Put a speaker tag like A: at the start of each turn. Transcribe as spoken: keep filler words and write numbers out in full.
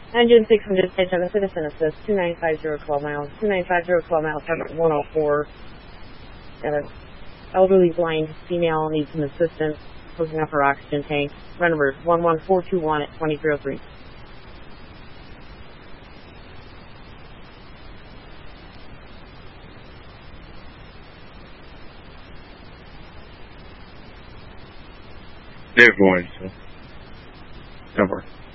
A: Engine six from dispatch on the citizen assist, two nine five zero twelve miles, two nine five zero twelve miles, one oh four. Got an elderly blind female needs some assistance, hooking up her oxygen tank. Run number one one four two one at twenty oh three.
B: They're going to. Over.